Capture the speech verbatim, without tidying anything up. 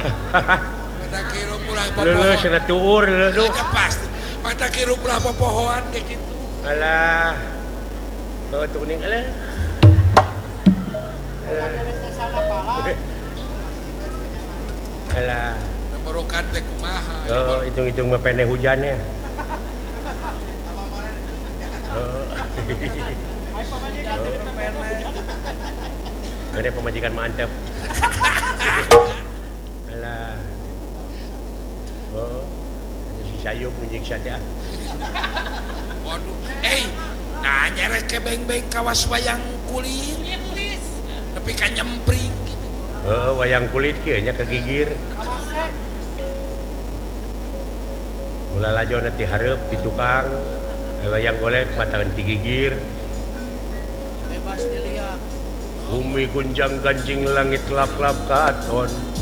Mata kira pulang Leuleus popohoan. cenah tuur leuleus. Ya pasti. Mata kira pulang popohoan kayak gitu. Alah. Oh tuh kuning alah. Alah. Merokan teh kumaha. Oh, hitung-hitung mah pendek hujannya. Oh. Ada pemajikan mantap. Alah. Oh. Si sayup menyiksa teh. Waduh. Eh, nah nyeret ke beng-beng kawas wayang kulit. Tapi kan nyempring gitu. Oh, wayang kulit kieu nya kegigir. Ulah lajona ti hareup di tukang. Wayang golek matakeun ti gigir. Bebas dilihat. Bumi gunjang ganjing langit lap-lap katon.